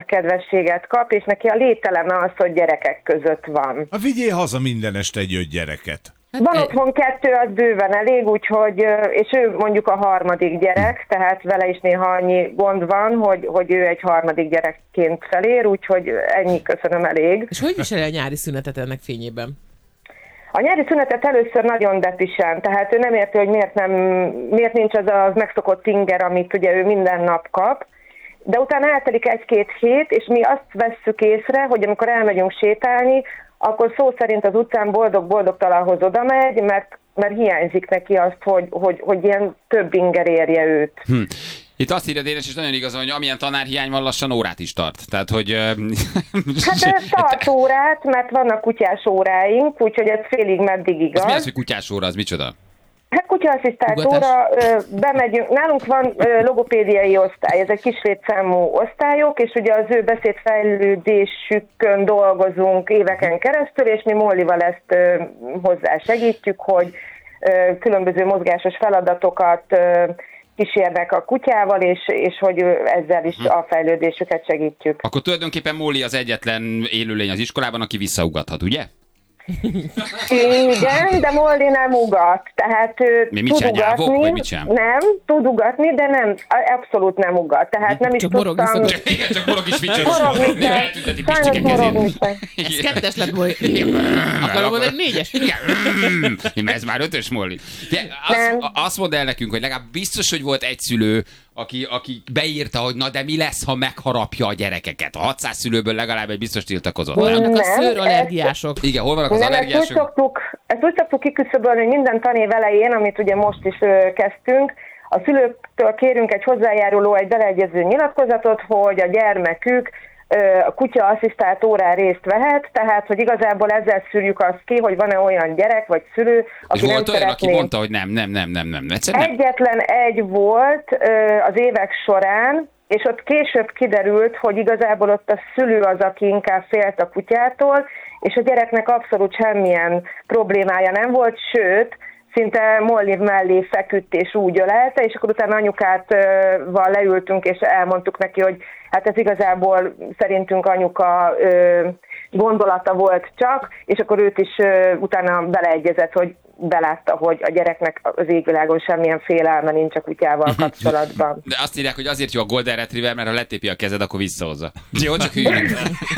kedvességet kap, és neki a lételeme az, hogy gyerekek között van. Vigyél haza minden este egy 5 gyereket. Van otthon 2, az bőven elég, úgyhogy, és ő mondjuk a harmadik gyerek, tehát vele is néha annyi gond van, hogy ő egy harmadik gyerekként felér, úgyhogy ennyi, köszönöm, elég. És hogy viseli a nyári szünetet ennek fényében? A nyári szünetet először nagyon depisen, tehát ő nem érti, hogy miért nincs az megszokott inger, amit ugye ő minden nap kap, de utána eltelik 1-2 hét, és mi azt vesszük észre, hogy amikor elmegyünk sétálni, akkor szó szerint az utcán boldog-boldogtalanhoz oda megy, mert hiányzik neki azt, hogy ilyen több inger érje őt. Itt azt írja Dénes, és nagyon igaz, hogy amilyen tanárhiány van, lassan órát is tart. Tehát, hogy... Hát tart órát, mert vannak kutyás óráink, úgyhogy ez félig meddig igaz. Az mi az, hogy kutyás óra, az micsoda? Hát kutyaasszisztált óra, bemegyünk, nálunk van logopédiai osztály, ez egy kis létszámú osztályok, és ugye az ő beszédfejlődésükön dolgozunk éveken keresztül, és mi Mollival ezt hozzá segítjük, hogy különböző mozgásos feladatokat kísérnek a kutyával, és hogy ezzel is a fejlődésüket segítjük. Akkor tulajdonképpen Molly az egyetlen élőlény az iskolában, aki visszaugathat, ugye? Igen, de Molly nem ugat, tehát tud ugatni, nem, tud ugatni, de nem, abszolút nem ugat, tehát nem is tudtam... Igen, csak morog is vicces. Sajnos morogni sem. Ez 2-es lett, Molly. Akarom mondani, 4-es? Ez már 5-ös, Molly. Azt mondd el nekünk, hogy legalább biztos, hogy volt egy szülő, aki beírta, hogy na de mi lesz, ha megharapja a gyerekeket. A 600 szülőből legalább egy biztos tiltakozott. Vannak a szőrallergiások. Igen, hol vannak az allergiások? Ezt úgy szoktuk kiküszöbölni, hogy minden tanév elején, amit ugye most is kezdtünk, a szülőktől kérünk egy hozzájáruló, egy beleegyező nyilatkozatot, hogy a gyermekük a kutya-asszisztált órán részt vehet, tehát, hogy igazából ezzel szűrjük azt ki, hogy van-e olyan gyerek vagy szülő, aki nem volt olyan, szeretné... aki mondta, hogy nem. Egyetlen egy volt az évek során, és ott később kiderült, hogy igazából ott a szülő az, aki inkább félt a kutyától, és a gyereknek abszolút semmilyen problémája nem volt, sőt, szinte Molly mellé feküdt és úgy ölelte, és akkor utána anyukával leültünk, és elmondtuk neki, hogy hát ez igazából szerintünk anyuka gondolata volt csak, és akkor őt is utána beleegyezett, hogy belátta, hogy a gyereknek az égvilágon semmilyen félelme nincs a kutyával kapcsolatban. De azt írják, hogy azért jó a Golden Retriever, mert ha letépi a kezed, akkor visszahozza. Jó, csak hűlünk.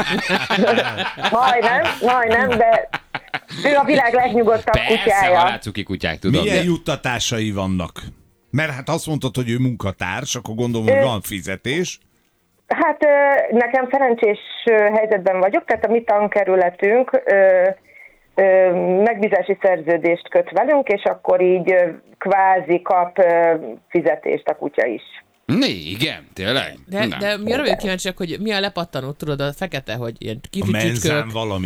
Majdnem, de ő a világ legnyugodtabb kutyája. Persze, halálcuki kutyák, tudom. Milyen juttatásai vannak? Mert hát azt mondtad, hogy ő munkatárs, akkor gondolom, hogy van fizetés. Hát nekem szerencsés helyzetben vagyok, tehát a mi tankerületünk megbízási szerződést köt velünk, és akkor így kvázi kap fizetést a kutya is. Igen, tényleg. De mi arra vagyok kíváncsiak, hogy mi a lepattanó, tudod, a fekete, hogy ilyen kificsücskök,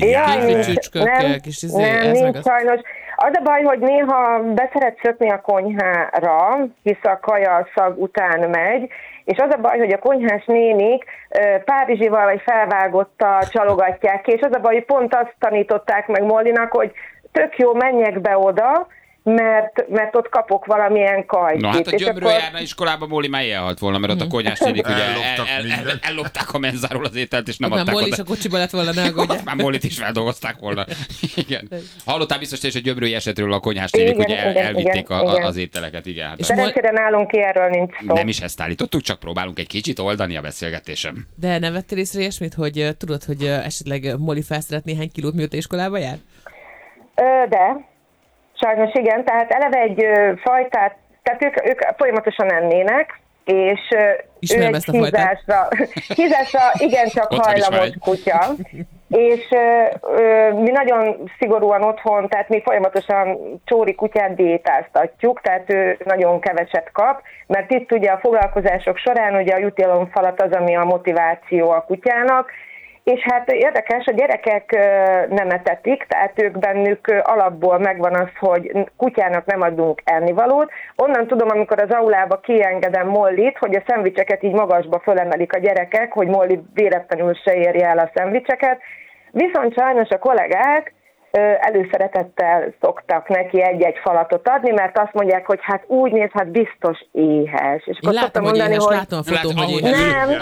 nincs sajnos. Az a baj, hogy néha beszeret szökni a konyhára, hisz a kaja szag után megy, és az a baj, hogy a konyhás nénik párizsival vagy felvágottal csalogatják ki, és az a baj, hogy pont azt tanították meg Mollinak, hogy tök jó, menjek be oda, mert ott kapok valamilyen kajtit. Na hát a Gyömrő járna iskolába, Molly már elhalt volna, mert ott a konyhás nénik ugye ellopták a menzáról az ételt, és nem adták oda. Molly is a kocsiba lett volna, ne aggódj. Már Mollyt is feldolgozták volna. Igen. Hallottál biztos, hogy a Gyömrői esetről a konyhás nénik ugye elvitték az ételeket. Igen. Hát szerencsére nálunk ki erről nincs szó. Nem is ezt állítottuk, csak próbálunk egy kicsit oldani a beszélgetésem. De nem vettél észre ilyesmit, hogy tudod, hogy esetleg Molly felszeret néhány kilót, mióta iskolába jár? De sajnos igen, tehát eleve egy fajtát, tehát ők folyamatosan ennének, és ő egy hízásra igencsak hajlamos kutya, és mi nagyon szigorúan otthon, tehát mi folyamatosan Csóri kutyát diétáztatjuk, tehát ő nagyon keveset kap, mert itt ugye a foglalkozások során ugye a jutalomfalat az, ami a motiváció a kutyának, és hát érdekes, a gyerekek nem etetik, tehát ők bennük alapból megvan az, hogy kutyának nem adunk ennivalót. Onnan tudom, amikor az aulába kiengedem Mollit, hogy a szendvicseket így magasba fölemelik a gyerekek, hogy Molly véletlenül se érje el a szendvicseket. Viszont sajnos a kollégák előszeretettel szoktak neki egy-egy falatot adni, mert azt mondják, hogy hát úgy néz, hát biztos éhes. És én látom, hogy éhes, látom a fotón, hogy éhes.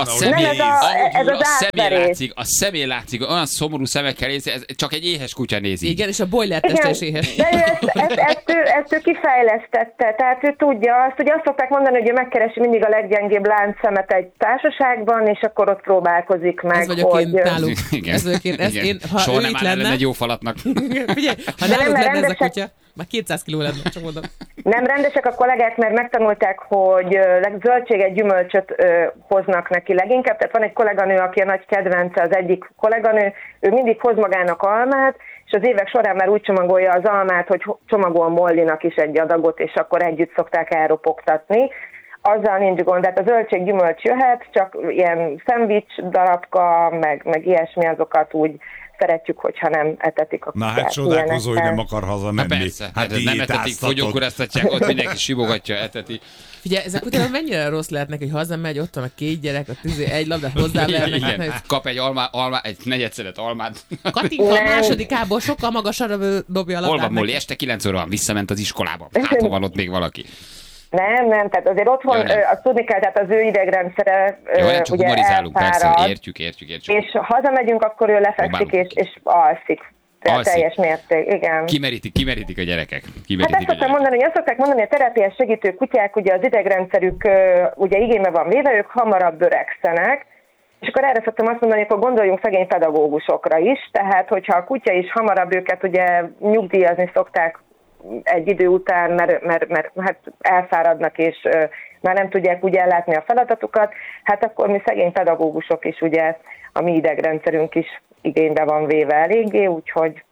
Ez az átverés. A szemén látszik, olyan szomorú szemekkel nézi, ez csak egy éhes kutya nézi. Igen, és a boiler teste is éhes. De ezt ő kifejlesztette, tehát ő tudja azt, hogy azt szokták mondani, hogy ő megkeresi mindig a leggyengébb láncszemet egy társaságban, és akkor ott próbálkozik meg. Ez vagyok én náluk. Ez vagyok én. Soha nem áll ellen egy jó falatnak. Figyelj, ha náluk lenne ez a kutya, már 200 kiló lenne, csak mondom. Nem rendesek a kollégák, mert megtanulták, hogy zöldséget, gyümölcsöt hoznak neki leginkább. Tehát van egy kolléganő, aki a nagy kedvence, az egyik kolléganő, ő mindig hoz magának almát, és az évek során már úgy csomagolja az almát, hogy csomagol Mollinak is egy adagot, és akkor együtt szokták elropogtatni. Azzal nincs gond, tehát a zöldséggyümölcs jöhet, csak ilyen szendvics darabka, meg ilyesmi, azokat úgy szeretjük, hogyha nem etetik a kutyát. Na hát csodálkozó, hogy nem akar hazamenni. Persze, hát nem etetik, fogyókúráztatják, ott mindenki simogatja, eteti. Figyelj, ezek után mennyire rossz lehet neki, hogy hazamegy, ott van a 2 gyerek, a egy labdát hozzávernek. Igen, kap egy egy negyedszelet almát. Katinka a másodikából sokkal magasabbra dobja a labdát. Hol van Molly? Este 9 óra van, visszament az iskolába. Hát hol van ott még valaki? Nem, tehát azért otthon azt tudni kell, tehát az ő idegrendszere csak ugye humorizálunk, persze, értjük. És ha hazamegyünk, akkor ő lefekszik és alszik. Teljes mérték, igen. Kimerítik a gyerekek. Hát ezt szokták mondani, hogy a terápiás segítő kutyák, ugye az idegrendszerük ugye igénybe van véve, ők hamarabb öregszenek, és akkor erre szoktam azt mondani, hogy gondoljunk szegény pedagógusokra is, tehát hogyha a kutya is hamarabb őket ugye nyugdíjazni szokták egy idő után, mert hát elfáradnak, és már nem tudják úgy ellátni a feladatukat, hát akkor mi szegény pedagógusok is ugye, a mi idegrendszerünk is igénybe van véve eléggé, úgyhogy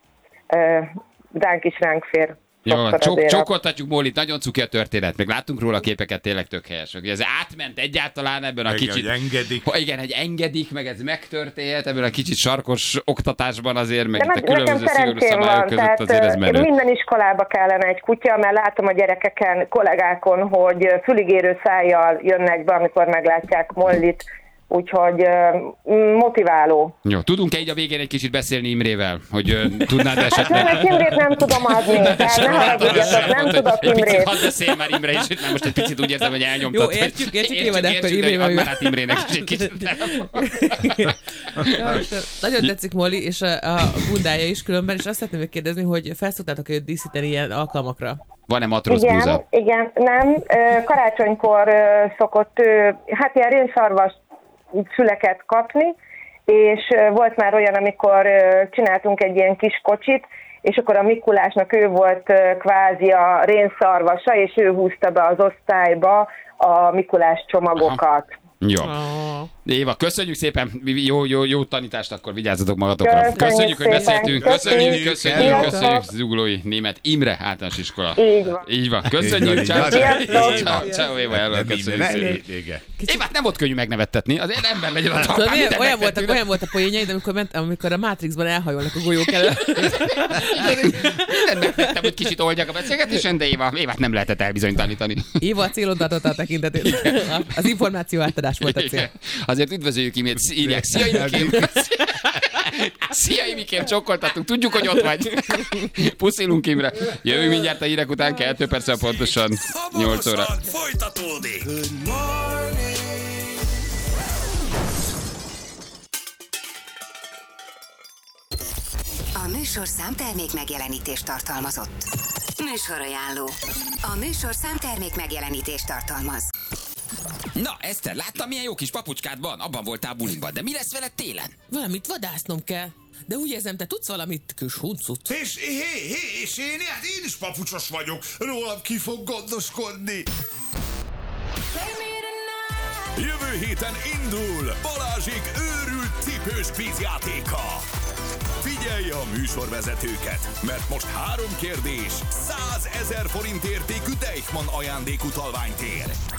ránk is ránk fér. Jó, csókoltatjuk Mollit, nagyon cuki a történet, meg láttunk róla képeket, tényleg tök helyes. Ez átment egyáltalán ebben a kicsit... Igen, hogy engedik, meg ez megtörténhet, ebben a kicsit sarkos oktatásban azért, meg itt a különböző szigorú szabályok között azért ez menő. Minden iskolába kellene egy kutya, mert látom a gyerekeken, kollégákon, hogy füligérő szájjal jönnek be, amikor meglátják Mollit. Úgyhogy motiváló. Jó, tudunk-e így a végén egy kicsit beszélni Imrével? Hogy tudnád esetleg... Hát Imrét nem tudom adni. Nem tudok Imrét. Egy picit hadd beszélj már Imre is, mert most egy picit úgy érzem, hogy elnyomtad. Jó, értjük Imrével. Add már át Imrének is egy kicsit. Nagyon tetszik Molly, és a bundája is különben, és azt szeretném megkérdezni, hogy felszoktátok őt díszíteni ilyen alkalmakra? Van-e matrózbúza? Igen, nem. Karácsonykor szokott hát ilyen rénszarvas füleket kapni, és volt már olyan, amikor csináltunk egy ilyen kis kocsit, és akkor a Mikulásnak ő volt kvázi a rénszarvasa, és ő húzta be az osztályba a Mikulás csomagokat. Aha. Jó. Éva, köszönjük szépen, jó tanítást, akkor vigyázzatok magatokra. Köszönjük, hogy beszéltünk. Köszönjük, Zuglói Német Imre általános iskola. Így van. Köszönjük, ciao, Éva, köszönjük szépen. Évát nem volt könnyű megnevettetni, azért ember legyen a talpán. Olyan volt a poénjaid, amikor a Matrixban elhajolnak a golyók elő. Nem, hogy kicsit oldják a beszélgetésen, de Évát nem lehetett elbizonytalanítani. Éva a célon tartotta a tekintetét. Az információ átadás volt a cél. Azért üdvözöljük Imét, írják. Szia, Imikém! Szia, Imikém, csokkoltatunk, tudjuk, hogy ott vagy. Puszilunk, Imre. Jövünk mindjárt a hírek után, 2 perccel pontosan 8 óra. Folytatódik. A műsorszám termék megjelenítést tartalmazott. Műsorajánló. A műsorszám termék megjelenítést tartalmaz. Na, Eszter, láttam, milyen jó kis papucskád van? Abban voltál buliban, de mi lesz veled télen? Valamit vadásznom kell. De úgy érzem, te tudsz valamit, kis huncut. És én is papucsos vagyok. Rólam ki fog gondoskodni. Jövő héten indul Balázsék őrült cipős kvízjátéka. Figyelj a műsorvezetőket, mert most 3 kérdés, 100 000 forint értékű Deichmann ajándékutalványt ér.